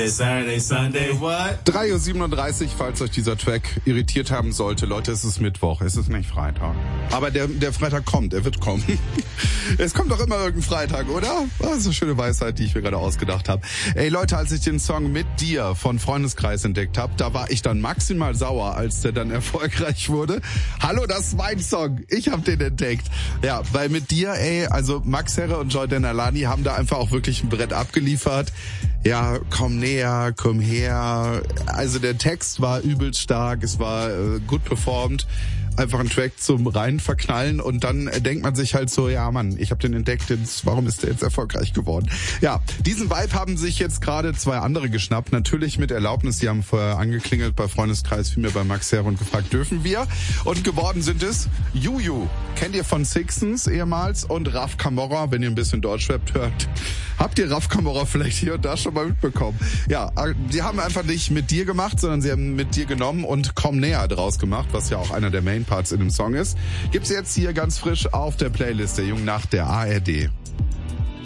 Saturday, Sunday, what? 3:37 Uhr, falls euch dieser Track irritiert haben sollte. Leute, es ist Mittwoch, es ist nicht Freitag. Aber der Freitag kommt, er wird kommen. Es kommt doch immer irgendein Freitag, oder? Das ist eine schöne Weisheit, die ich mir gerade ausgedacht habe. Ey Leute, als ich den Song Mit dir von Freundeskreis entdeckt habe, da war ich dann maximal sauer, als der dann erfolgreich wurde. Hallo, das ist mein Song. Ich habe den entdeckt. Ja, weil Mit dir, also Max Herre und Jordan Alani haben da einfach auch wirklich ein Brett abgeliefert. Ja, komm näher, komm her. Also der Text war übelst stark, es war gut performt. Einfach ein Track zum rein verknallen und dann denkt man sich halt so, ja Mann, ich habe den entdeckt, warum ist der jetzt erfolgreich geworden? Ja, diesen Vibe haben sich jetzt gerade zwei andere geschnappt, natürlich mit Erlaubnis, die haben vorher angeklingelt bei Freundeskreis, vielmehr bei Max Herre und gefragt, dürfen wir? Und geworden sind es Juju, kennt ihr von Sixtens ehemals, und Raf Camora, wenn ihr ein bisschen Deutschrap hört. Habt ihr Raf Camora vielleicht hier und da schon mal mitbekommen? Ja, die haben einfach nicht Mit dir gemacht, sondern sie haben Mit dir genommen und Komm näher draus gemacht, was ja auch einer der Main Parts in dem Song ist. Gibt's jetzt hier ganz frisch auf der Playlist der Jungen Nacht der ARD.